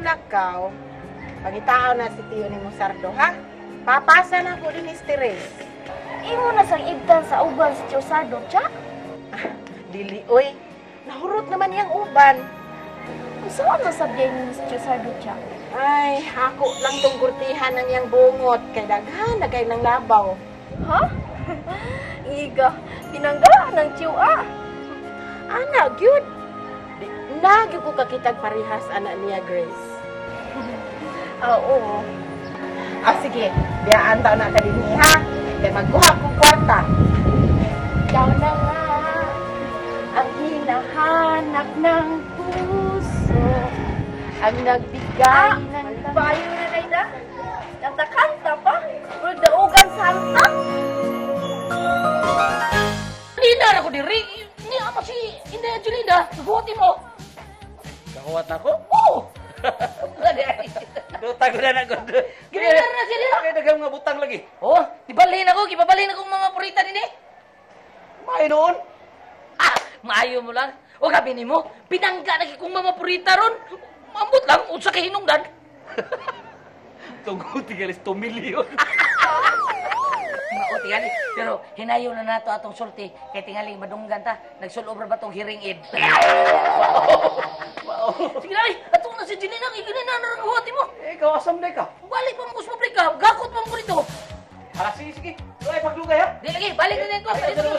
lakaw, pangitao na si Tiyo ni Musardo, ha? Papasa na ko din stress. Imo na sang ibtan sa uban si Tio Sardo, Cha? Dili, oy. Nahurot naman yung uban. Saan masabyan niyo si Tio Sardo, Cha? Ay, ako lang tong gurtihan ng yang bungot. Kay daghan na kay ng labaw. Ha? Iga, tinangga ng Tio, Ana, gyud. Nagyo ko kakitag parihas anak niya, Grace. Oo. Sige. Biyaan taon na ka din ha. Kaya magkuha ko kwarta. Ikaw na nga ang hinahanap ng puso, ang nagbigay ng bayo na Naida. Kanta-kanta pa, pero daugan santa. Linda ako diri. Ni ama si Inday Angelina. Buhati mo. Kakuwat ako? Oo. Dutang ko na ako. Ginidar na sila. Kaya dagang mga butang lagi. Oh, ibalhin ako. Ibabalhin akong mga purita din eh. May noon. Maayo mo lang. O gabi ni mo, pinangga na kong mga purita ron. Mambot lang, unsa kay hinungdan. Tungkol tigalis 2 milyon. O, tingali. Pero hinayo na nato atong sulti. Kay tingali, madunggan ta. Nagsulobra ba tong hearing aid? Wow. Sige na, atong na si Jelina. Iginin na ng buhati mo. Ikaw, asam na ka. Balik pa mo sa publika. Gakot mo mo dito. Sige. Wala paglugay ha. Di lagi, balik na dito.